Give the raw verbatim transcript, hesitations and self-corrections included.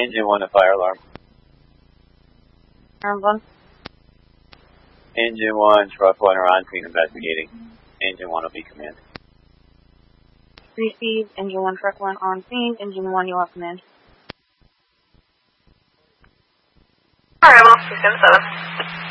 Engine one, a fire alarm. Alarm one. Engine one, truck one are on scene investigating. Engine one will be command. Received. Engine one, truck one on scene. Engine one, you have command. Alright, well, two seven seven.